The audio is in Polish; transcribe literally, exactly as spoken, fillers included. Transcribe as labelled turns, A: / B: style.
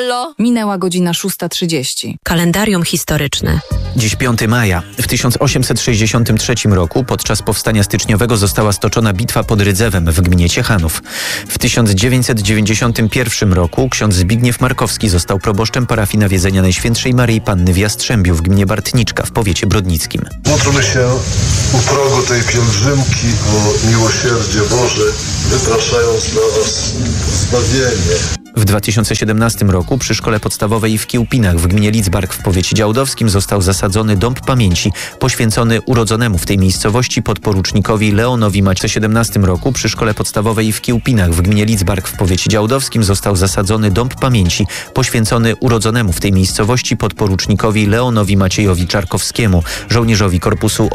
A: Halo?
B: Minęła godzina szósta trzydzieści.
C: Kalendarium historyczne.
D: Dziś piątego maja. W tysiąc osiemset sześćdziesiątym trzecim roku podczas powstania styczniowego została stoczona bitwa pod Rydzewem w gminie Ciechanów. W tysiąc dziewięćset dziewięćdziesiątym pierwszym roku ksiądz Zbigniew Markowski został proboszczem parafii Nawiedzenia Najświętszej Maryi Panny w Jastrzębiu w gminie Bartniczka w powiecie brodnickim.
E: Módlmy się u progu tej pielgrzymki o miłosierdzie Boże, wypraszając dla Was zbawienie.
D: W dwa tysiące siedemnastym roku przy szkole podstawowej w Kiełpinach w gminie Lidzbark w powiecie działdowskim został zasadzony dąb pamięci poświęcony urodzonemu w tej miejscowości podporucznikowi Leonowi Maciej. W dwa tysiące siedemnastym roku przy szkole podstawowej w Kiełpinach w gminie Lidzbark w powiecie działdowskim został zasadzony dąb pamięci poświęcony urodzonemu w tej miejscowości podporucznikowi Leonowi Maciejowi Czarkowskiemu, żołnierzowi korpusu